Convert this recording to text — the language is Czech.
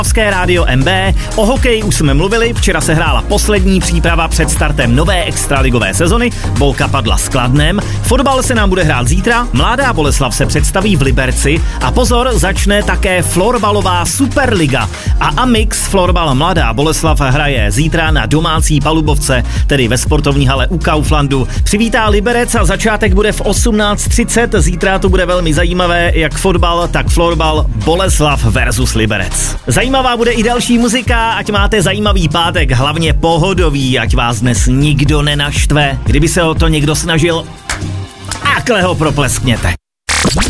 Rádio MB. O hokeji už jsme mluvili, včera se hrála poslední příprava před startem nové extraligové sezony, Bolka padla s Kladnem, fotbal se nám bude hrát zítra, Mladá Boleslav se představí v Liberci a pozor, začne také florbalová Superliga a Amix Florbal Mladá Boleslav hraje zítra na domácí palubovce, tedy ve sportovní hale u Kauflandu. Přivítá Liberec a začátek bude v 18:30, zítra to bude velmi zajímavé, jak fotbal, tak florbal Boleslav versus Liberec. Zajímavá bude i další muzika, ať máte zajímavý pátek, hlavně pohodový, ať vás dnes nikdo nenaštve. Kdyby se o to někdo snažil, takhle ho propleskněte.